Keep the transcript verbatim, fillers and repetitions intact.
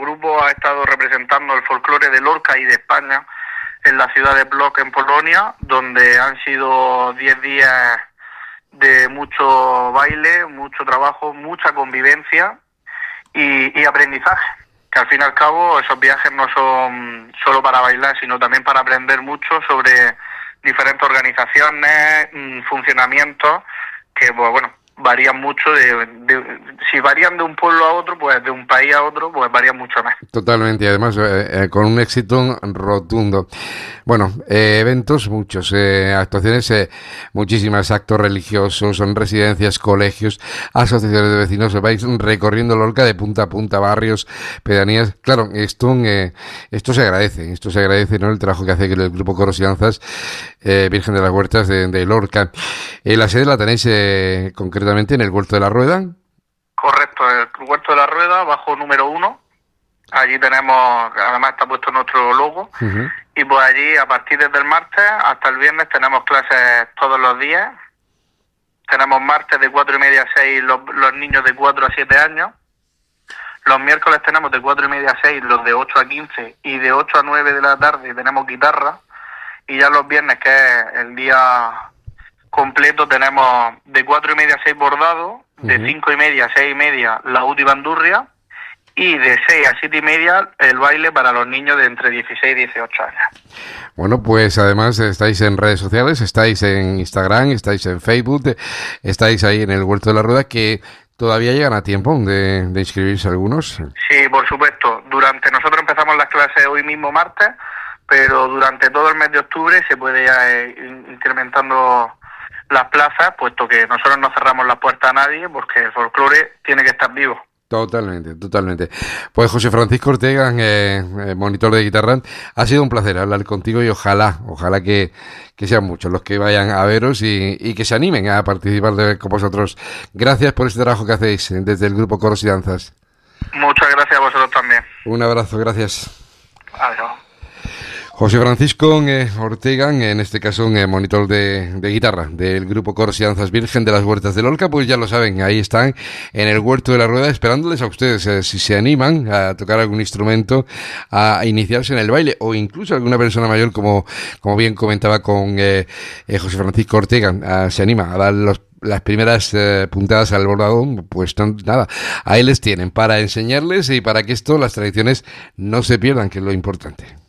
grupo ha estado representando el folclore de Lorca y de España en la ciudad de Płock, en Polonia, donde han sido diez días de mucho baile, mucho trabajo, mucha convivencia y, y aprendizaje. Que al fin y al cabo esos viajes no son solo para bailar, sino también para aprender mucho sobre diferentes organizaciones, funcionamientos, que pues bueno, varían mucho, de, de, si varían de un pueblo a otro, pues de un país a otro, pues varían mucho más. Totalmente, y además eh, eh, con un éxito rotundo. Bueno, eh, eventos muchos, eh, actuaciones eh, muchísimas, actos religiosos, son residencias, colegios, asociaciones de vecinos, vais recorriendo Lorca de punta a punta, barrios, pedanías. Claro, esto eh, esto se agradece, esto se agradece, ¿no? El trabajo que hace el grupo Coros y Danzas eh, Virgen de las Huertas de, de Lorca. Eh, la sede la tenéis eh, concretamente en el Huerto de la Rueda. Correcto, el Huerto de la Rueda, bajo número uno. Allí tenemos, además está puesto nuestro logo, uh-huh. Y pues allí a partir desde el martes hasta el viernes tenemos clases todos los días. Tenemos martes de cuatro y media a seis los, los niños de cuatro a siete años. Los miércoles tenemos de cuatro y media a seis los de ocho a quince y de ocho a nueve de la tarde tenemos guitarra. Y ya los viernes, que es el día completo, tenemos de cuatro y media a seis bordado, uh-huh. De cinco y media a seis y media laúd y bandurria, y de seis a siete y media el baile para los niños de entre dieciséis y dieciocho años. Bueno, pues además estáis en redes sociales, estáis en Instagram, estáis en Facebook, estáis ahí en el Huerto de la Rueda, que todavía llegan a tiempo de, de inscribirse algunos. Sí, por supuesto. Durante nosotros empezamos las clases hoy mismo martes, pero durante todo el mes de octubre se puede ir eh, incrementando las plazas, puesto que nosotros no cerramos las puertas a nadie, porque el folclore tiene que estar vivo. Totalmente, totalmente. Pues José Francisco Ortega, eh, eh, monitor de guitarra, ha sido un placer hablar contigo y ojalá, ojalá que, que sean muchos los que vayan a veros y, y que se animen a participar de, con vosotros. Gracias por este trabajo que hacéis desde el grupo Coros y Danzas. Muchas gracias a vosotros también. Un abrazo, gracias. Adiós. José Francisco eh, Ortega, en este caso un eh, monitor de, de guitarra del grupo Coros y Danzas Virgen de las Huertas de Lorca, pues ya lo saben, ahí están en el Huerto de la Rueda esperándoles a ustedes, eh, si se animan a tocar algún instrumento, a iniciarse en el baile, o incluso alguna persona mayor, como, como bien comentaba con eh, eh, José Francisco Ortega, eh, se anima a dar los las primeras eh, puntadas al bordado, pues no, nada, ahí les tienen para enseñarles y para que esto, las tradiciones, no se pierdan, que es lo importante.